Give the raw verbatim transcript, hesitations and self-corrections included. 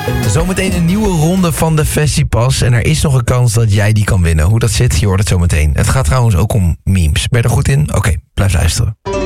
Zometeen een nieuwe ronde van de Festipas. En er is nog een kans dat jij die kan winnen. Hoe dat zit, je hoort het zometeen. Het gaat trouwens ook om memes. Ben je er goed in? Oké, blijf luisteren.